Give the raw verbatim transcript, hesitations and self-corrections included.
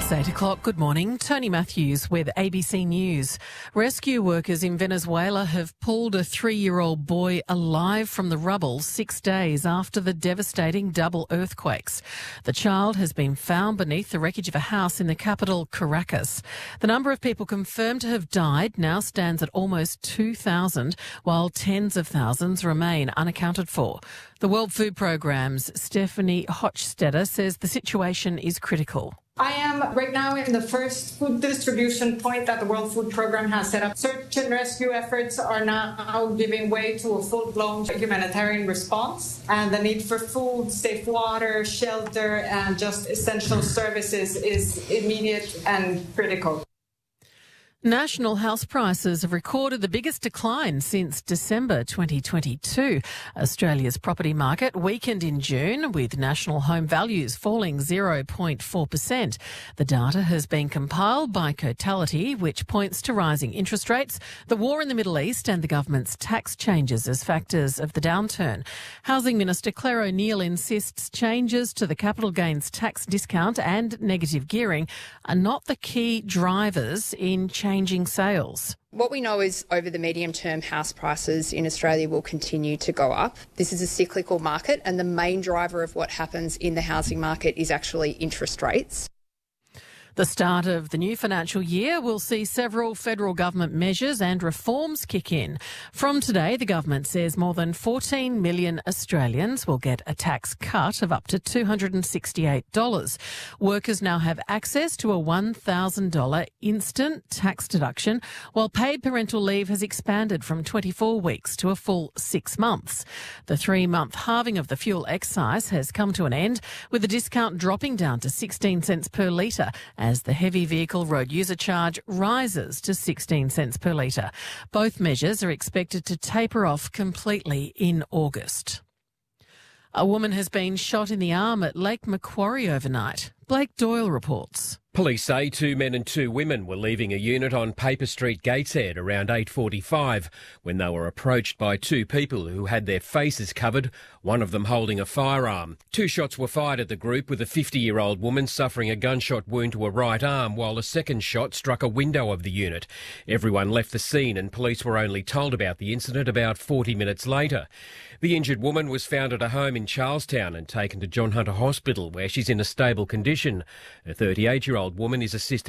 It's eight o'clock. Good morning. Tony Matthews with A B C News. Rescue workers in Venezuela have pulled a three-year-old boy alive from the rubble six days after the devastating double earthquakes. The child has been found beneath the wreckage of a house in the capital, Caracas. The number of people confirmed to have died now stands at almost two thousand, while tens of thousands remain unaccounted for. The World Food Programme's Stephanie Hochstetter says the situation is critical. I am right now in the first food distribution point that the World Food Programme has set up. Search and rescue efforts are now giving way to a full-blown humanitarian response, and the need for food, safe water, shelter, and just essential services is immediate and critical. National house prices have recorded the biggest decline since December twenty twenty-two. Australia's property market weakened in June, with national home values falling zero point four percent. The data has been compiled by Cotality, which points to rising interest rates, the war in the Middle East and the government's tax changes as factors of the downturn. Housing Minister Claire O'Neil insists changes to the capital gains tax discount and negative gearing are not the key drivers in changing Changing sales. What we know is over the medium term, house prices in Australia will continue to go up. This is a cyclical market, and the main driver of what happens in the housing market is actually interest rates. The start of the new financial year will see several federal government measures and reforms kick in. From today, the government says more than fourteen million Australians will get a tax cut of up to two hundred sixty-eight dollars. Workers now have access to a one thousand dollars instant tax deduction, while paid parental leave has expanded from twenty-four weeks to a full six months. The three-month halving of the fuel excise has come to an end, with the discount dropping down to sixteen cents per litre, as the heavy vehicle road user charge rises to sixteen cents per litre. Both measures are expected to taper off completely in August. A woman has been shot in the arm at Lake Macquarie overnight. Blake Doyle reports. Police say two men and two women were leaving a unit on Paper Street, Gateshead, around eight forty-five when they were approached by two people who had their faces covered, one of them holding a firearm. Two shots were fired at the group, with a fifty-year-old woman suffering a gunshot wound to her right arm, while a second shot struck a window of the unit. Everyone left the scene, and police were only told about the incident about forty minutes later. The injured woman was found at a home in Charlestown and taken to John Hunter Hospital, where she's in a stable condition. A thirty-eight-year-old woman is assisting